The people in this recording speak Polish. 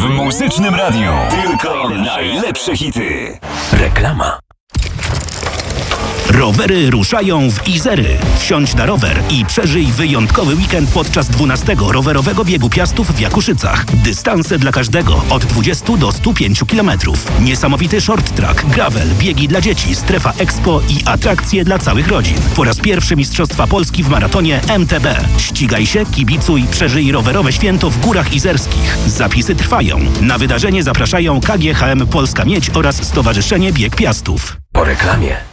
W Muzycznym Radiu tylko najlepsze hity. Reklama. Rowery ruszają w Izery. Wsiądź na rower i przeżyj wyjątkowy weekend podczas 12. rowerowego biegu Piastów w Jakuszycach. Dystanse dla każdego od 20 do 105 km. Niesamowity short track, gravel, biegi dla dzieci, strefa expo i atrakcje dla całych rodzin. Po raz pierwszy Mistrzostwa Polski w maratonie MTB. Ścigaj się, kibicuj, przeżyj rowerowe święto w Górach Izerskich. Zapisy trwają. Na wydarzenie zapraszają KGHM Polska Miedź oraz Stowarzyszenie Bieg Piastów. Po reklamie.